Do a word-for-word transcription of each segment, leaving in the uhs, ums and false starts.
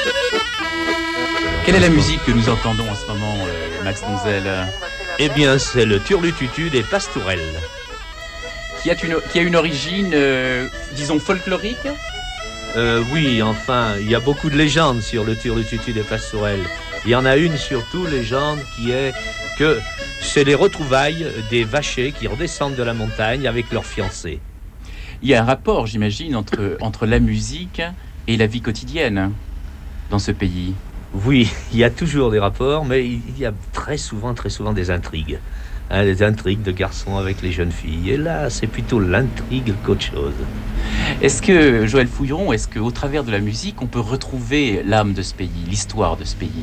Quelle est la musique que nous entendons en ce moment, euh, Max Donzel? Eh bien, c'est le Turlututu des Pastourelles. Qui a une, qui a une origine, euh, disons, folklorique? euh, Oui, enfin, il y a beaucoup de légendes sur le Turlututu des Pastourelles. Il y en a une surtout, légende, qui est que c'est les retrouvailles des vachers qui redescendent de la montagne avec leurs fiancés. Il y a un rapport, j'imagine, entre, entre la musique et la vie quotidienne dans ce pays. Oui, il y a toujours des rapports, mais il y a très souvent, très souvent des intrigues. Hein, des intrigues de garçons avec les jeunes filles. Et là, c'est plutôt l'intrigue qu'autre chose. Est-ce que, Joël Fouilleron, est-ce qu'au travers de la musique, on peut retrouver l'âme de ce pays, l'histoire de ce pays?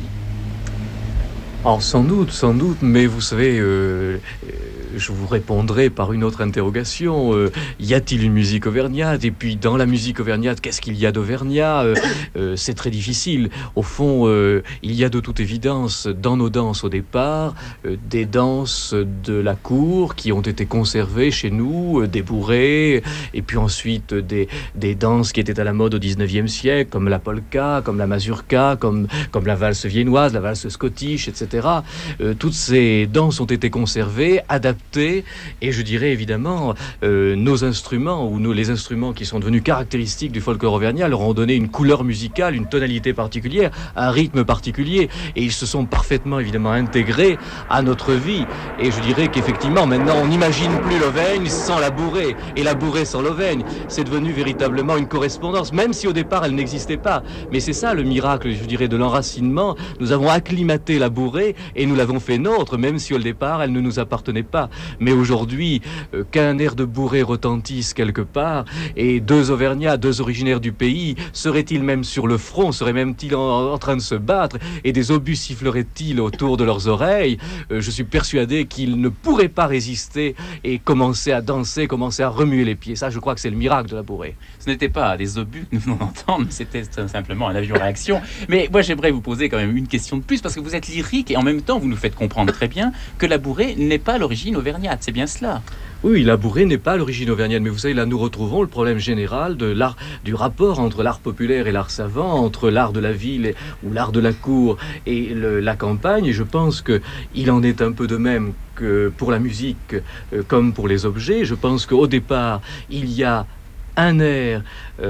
Alors sans doute, sans doute, mais vous savez, euh, je vous répondrai par une autre interrogation. Euh, y a-t-il une musique auvergnate? Et puis dans la musique auvergnate, qu'est-ce qu'il y a d'auvergnat? euh, euh, C'est très difficile. Au fond, euh, il y a de toute évidence dans nos danses au départ, euh, des danses de la cour qui ont été conservées chez nous, euh, des bourrées, et puis ensuite des, des danses qui étaient à la mode au dix-neuvième siècle, comme la polka, comme la mazurka, comme, comme la valse viennoise, la valse scottish, et cetera. Euh, toutes ces danses ont été conservées, adaptées, et je dirais évidemment euh, nos instruments, ou nos, les instruments qui sont devenus caractéristiques du folklore auvergnat, leur ont donné une couleur musicale, une tonalité particulière, un rythme particulier, et ils se sont parfaitement évidemment intégrés à notre vie. Et je dirais qu'effectivement maintenant on n'imagine plus l'Auvergne sans la bourrée, et la bourrée sans l'Auvergne. C'est devenu véritablement une correspondance, même si au départ elle n'existait pas. Mais c'est ça le miracle, je dirais, de l'enracinement. Nous avons acclimaté la bourrée et nous l'avons fait nôtre, même si au départ elle ne nous appartenait pas. Mais aujourd'hui, euh, qu'un air de bourrée retentisse quelque part, et deux Auvergnats, deux originaires du pays, seraient-ils même sur le front, seraient même-ils en, en train de se battre, et des obus siffleraient-ils autour de leurs oreilles, euh, je suis persuadé qu'ils ne pourraient pas résister et commencer à danser, commencer à remuer les pieds. Ça, je crois que c'est le miracle de la bourrée. Ce n'était pas des obus que nous venons d'entendre, c'était simplement un avion-réaction. Mais moi, j'aimerais vous poser quand même une question de plus, parce que vous êtes lyrique et en même temps, vous nous faites comprendre très bien que la bourrée n'est pas l'origine auvergnate. C'est bien cela? Oui, la bourrée n'est pas l'origine auvergnate, mais vous savez, là nous retrouvons le problème général de l'art, du rapport entre l'art populaire et l'art savant, entre l'art de la ville et, ou l'art de la cour et le, la campagne. Et je pense qu'il en est un peu de même que pour la musique euh, comme pour les objets. Je pense qu'au départ, il y a un air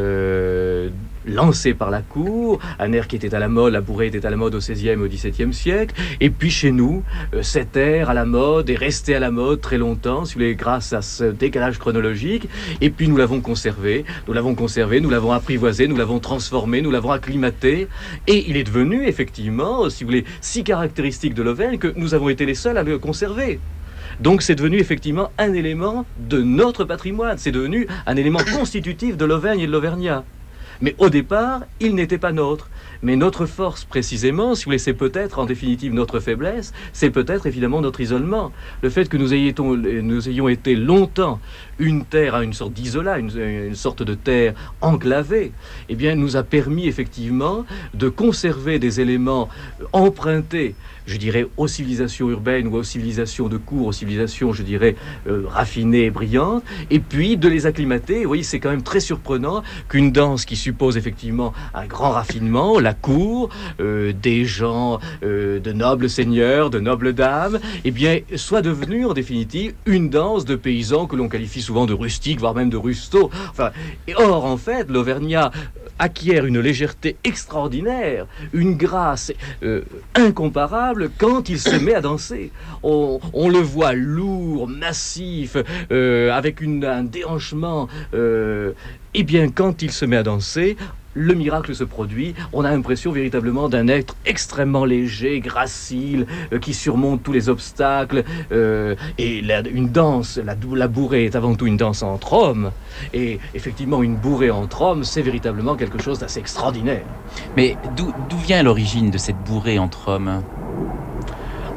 euh, lancé par la cour, un air qui était à la mode, la bourrée était à la mode au seizième, au dix-septième siècle, et puis chez nous, euh, cet air à la mode est resté à la mode très longtemps, si vous voulez, grâce à ce décalage chronologique, et puis nous l'avons conservé, nous l'avons conservé, nous l'avons apprivoisé, nous l'avons transformé, nous l'avons acclimaté, et il est devenu effectivement, si vous voulez, si caractéristique de l'Auvergne que nous avons été les seuls à le conserver. Donc c'est devenu effectivement un élément de notre patrimoine, c'est devenu un élément constitutif de l'Auvergne et de l'Auvergnat. Mais au départ, il n'était pas nôtre. Mais notre force, précisément, si vous voulez, c'est peut-être en définitive notre faiblesse, c'est peut-être évidemment notre isolement. Le fait que nous ayons, nous ayons été longtemps une terre, une sorte d'isolat, une, une sorte de terre enclavée, eh bien, nous a permis effectivement de conserver des éléments empruntés, je dirais, aux civilisations urbaines ou aux civilisations de cour, aux civilisations, je dirais, euh, raffinées et brillantes, et puis de les acclimater. Vous voyez, c'est quand même très surprenant qu'une danse qui suppose effectivement un grand raffinement, la cour, euh, des gens euh, de nobles seigneurs, de nobles dames, eh bien, soit devenue en définitive une danse de paysans que l'on qualifie souvent de rustiques, voire même de rustos. Enfin, et or, en fait, l'Auvergnat acquiert une légèreté extraordinaire, une grâce euh, incomparable quand il se met à danser. On, on le voit lourd, massif, euh, avec une, un déhanchement. Euh, eh bien, quand il se met à danser, le miracle se produit. On a l'impression véritablement d'un être extrêmement léger, gracile, euh, qui surmonte tous les obstacles. Euh, et la, une danse, la, la bourrée est avant tout une danse entre hommes. Et effectivement, une bourrée entre hommes, c'est véritablement quelque chose d'assez extraordinaire. Mais d'où, d'où vient l'origine de cette bourrée entre hommes ?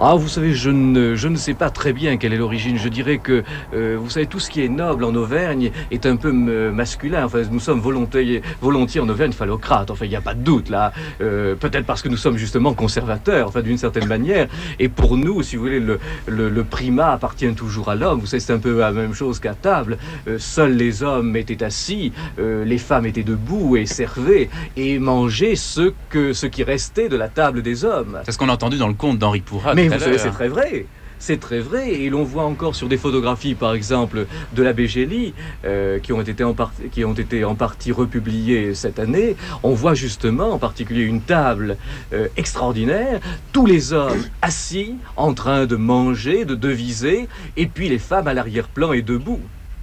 Ah, vous savez, je ne, je ne sais pas très bien quelle est l'origine. Je dirais que, euh, vous savez, tout ce qui est noble en Auvergne est un peu euh, masculin. Enfin, nous sommes volontiers, volontiers en Auvergne phallocrates. Enfin, il n'y a pas de doute là. Euh, peut-être parce que nous sommes justement conservateurs, enfin, d'une certaine manière. Et pour nous, si vous voulez, le, le, le primat appartient toujours à l'homme. Vous savez, c'est un peu la même chose qu'à table. Euh, seuls les hommes étaient assis, euh, les femmes étaient debout et servaient et mangeaient ce, que, ce qui restait de la table des hommes. C'est ce qu'on a entendu dans le conte d'Henri Pourrat. Mais vous savez, c'est très vrai. C'est très vrai, et l'on voit encore sur des photographies, par exemple, de l'abbé Gély, euh, qui, ont été en part- qui ont été en partie republiées cette année. On voit justement, en particulier, une table euh, extraordinaire, tous les hommes assis, en train de manger, de deviser, et puis les femmes à l'arrière-plan et debout.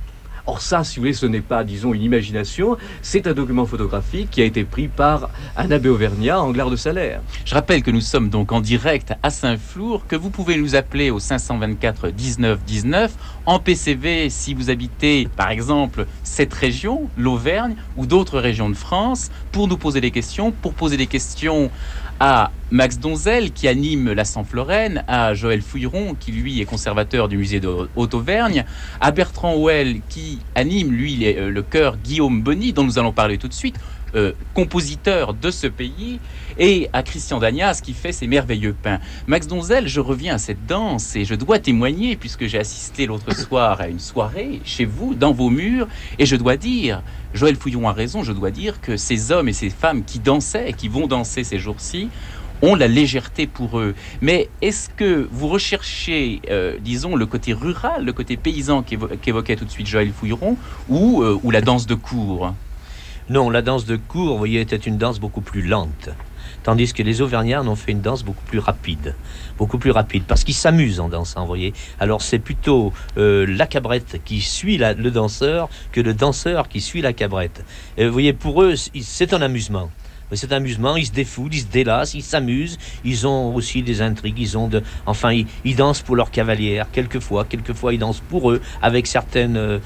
Or ça, si vous voulez, ce n'est pas, disons, une imagination, c'est un document photographique qui a été pris par un abbé auvergnat, Anglard de Salaire. Je rappelle que nous sommes donc en direct à Saint-Flour, que vous pouvez nous appeler au cinq cent vingt-quatre dix-neuf dix-neuf, en P C V si vous habitez, par exemple, cette région, l'Auvergne, ou d'autres régions de France, pour nous poser des questions, pour poser des questions à Max Donzel, qui anime la Saint-Floraine, à Joël Fouilleron, qui lui est conservateur du musée de Haute-Auvergne, à Bertrand Houel, qui anime, lui, les, le chœur Guillaume Bonny, dont nous allons parler tout de suite, euh, compositeur de ce pays, et à Christian Dagnas, qui fait ses merveilleux pains. Max Donzel, je reviens à cette danse, et je dois témoigner, puisque j'ai assisté l'autre soir à une soirée, chez vous, dans vos murs, et je dois dire, Joël Fouilleron a raison, je dois dire que ces hommes et ces femmes qui dansaient, et qui vont danser ces jours-ci, ont la légèreté pour eux. Mais est-ce que vous recherchez, euh, disons, le côté rural, le côté paysan qu'évo- qu'évoquait tout de suite Joël Fouilleron, ou, euh, ou la danse de cour? Non, la danse de cour, vous voyez, était une danse beaucoup plus lente. Tandis que les Auvergnats en ont fait une danse beaucoup plus rapide. Beaucoup plus rapide, parce qu'ils s'amusent en dansant, vous voyez. Alors c'est plutôt euh, la cabrette qui suit la, le danseur que le danseur qui suit la cabrette. Et vous voyez, pour eux, c'est un amusement. C'est un amusement, ils se défoulent, ils se délassent, ils s'amusent. Ils ont aussi des intrigues, ils ont de... Enfin, ils, ils dansent pour leur cavalière, quelquefois. Quelquefois, ils dansent pour eux, avec certaines, euh,